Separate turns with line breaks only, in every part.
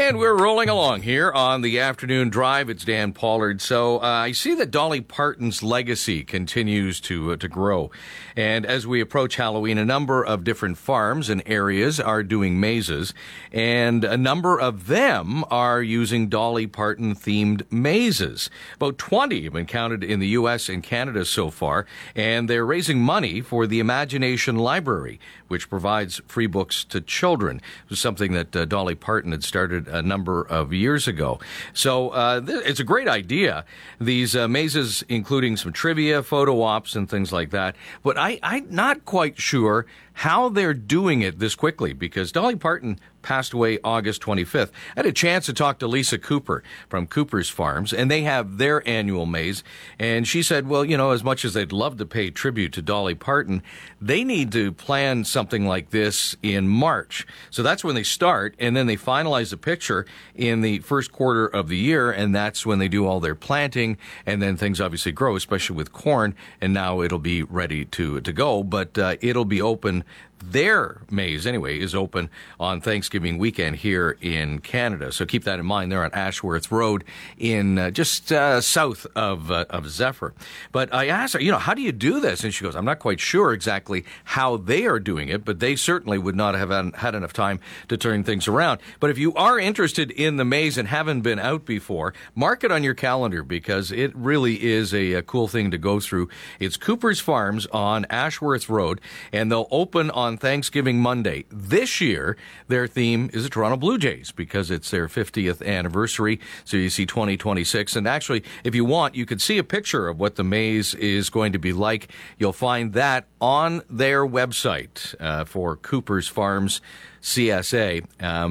And we're rolling along here on the afternoon drive. It's Dan Pollard. So I see that Dolly Parton's legacy continues to grow. And as we approach Halloween, a number of different farms and areas are doing mazes. And a number of them are using Dolly Parton-themed mazes. About 20 have been counted in the U.S. and Canada so far. And they're raising money for the Imagination Library, which provides free books to children. It was something that Dolly Parton had started a number of years ago. So it's a great idea. These mazes, including some trivia, photo ops, and things like that. But I'm not quite sure how they're doing it this quickly, because Dolly Parton passed away August 25th. I had a chance to talk to Lisa Cooper from Cooper's Farms, and they have their annual maze. And she said, well, you know, as much as they'd love to pay tribute to Dolly Parton, they need to plan something like this in March. So that's when they start, and then they finalize the picture in the first quarter of the year, and that's when they do all their planting, and then things obviously grow, especially with corn, and now it'll be ready to go, but it'll be open. Their maze, anyway, is open on Thanksgiving weekend here in Canada. So keep that in mind. They're on Ashworth Road in just south of Zephyr. But I asked her, you know, how do you do this? And she goes, I'm not quite sure exactly how they are doing it, but they certainly would not have had enough time to turn things around. But if you are interested in the maze and haven't been out before, mark it on your calendar, because it really is a cool thing to go through. It's Cooper's Farms on Ashworth Road, and they'll open on Thanksgiving Monday. This year, their theme is the Toronto Blue Jays, because it's their 50th anniversary. So you see 2026. And actually, if you want, you could see a picture of what the maze is going to be like. You'll find that on their website for Cooper's Farms CSA.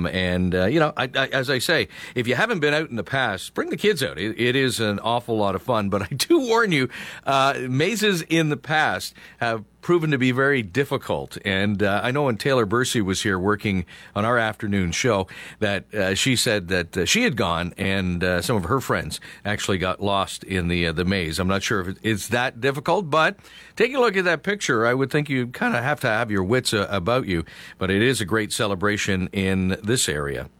You know, as I say, if you haven't been out in the past, bring the kids out. It is an awful lot of fun. But I do warn you, mazes in the past have proven to be very difficult. And I know when Taylor Bursey was here working on our afternoon show, that she said that she had gone, and some of her friends actually got lost in the maze. I'm not sure if it's that difficult, but take a look at that picture. I would think you kind of have to have your wits about you. But it is a great celebration in this area.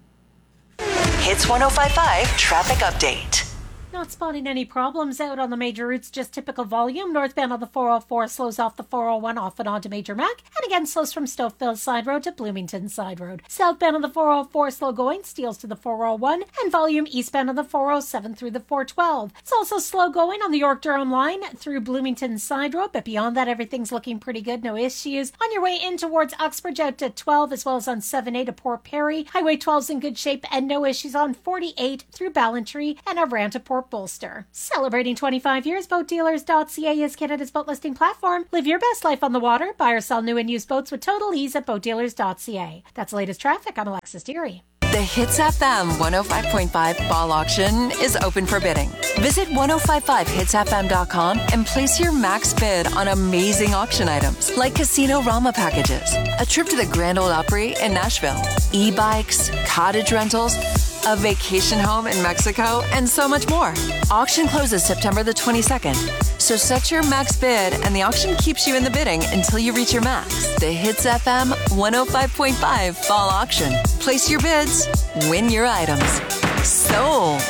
Hits 105.5 traffic update.
Not spotting any problems out on the major routes, just typical volume. Northbound on the 404 slows off the 401 off and onto Major Mac, and again slows from Stouffville Side Road to Bloomington Side Road. Southbound on the 404 slow going, steals to the 401, and volume eastbound on the 407 through the 412. It's also slow going on the York-Durham line through Bloomington Side Road, but beyond that everything's looking pretty good, no issues. On your way in towards Uxbridge out to 12, as well as on 7A to Port Perry. Highway 12's in good shape and no issues on 48 through Ballantree and around to Port Bolster. Celebrating 25 years, BoatDealers.ca is Canada's boat listing platform. Live your best life on the water. Buy or sell new and used boats with total ease at BoatDealers.ca. That's the latest traffic. I'm Alexis Deary.
The Hits FM 105.5 fall auction is open for bidding. Visit 1055hitsfm.com and place your max bid on amazing auction items like Casino Rama packages, a trip to the Grand Ole Opry in Nashville, e-bikes, cottage rentals, a vacation home in Mexico, and so much more. Auction closes September the 22nd. So set your max bid and the auction keeps you in the bidding until you reach your max. The Hits FM 105.5 fall auction. Place your bids, win your items. Sold.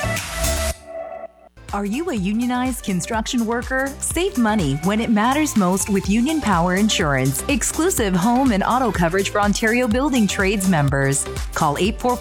Are you a unionized construction worker? Save money when it matters most with Union Power Insurance. Exclusive home and auto coverage for Ontario Building Trades members. Call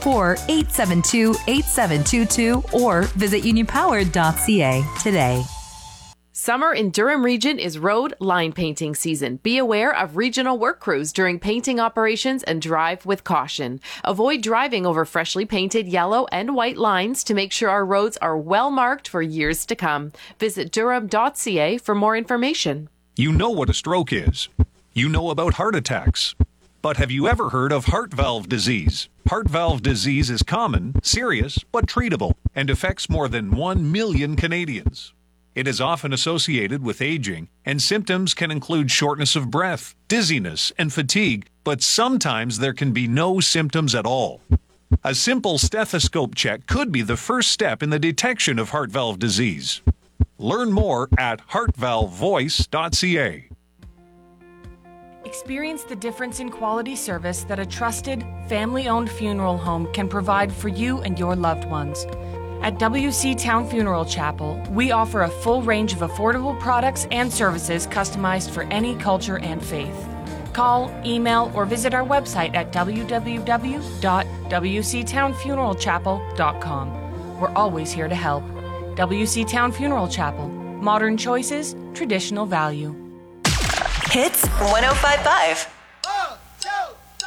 844-872-8722 or visit unionpower.ca today.
Summer in Durham Region is road line painting season. Be aware of regional work crews during painting operations and drive with caution. Avoid driving over freshly painted yellow and white lines to make sure our roads are well marked for years to come. Visit durham.ca for more information.
You know what a stroke is. You know about heart attacks. But have you ever heard of heart valve disease? Heart valve disease is common, serious, but treatable, and affects more than 1 million Canadians. It is often associated with aging, and symptoms can include shortness of breath, dizziness, and fatigue, but sometimes there can be no symptoms at all. A simple stethoscope check could be the first step in the detection of heart valve disease. Learn more at heartvalvevoice.ca.
Experience the difference in quality service that a trusted, family-owned funeral home can provide for you and your loved ones. At WC Town Funeral Chapel, we offer a full range of affordable products and services customized for any culture and faith. Call, email, or visit our website at www.wctownfuneralchapel.com. We're always here to help. WC Town Funeral Chapel. Modern choices, traditional value.
Hits 105.5.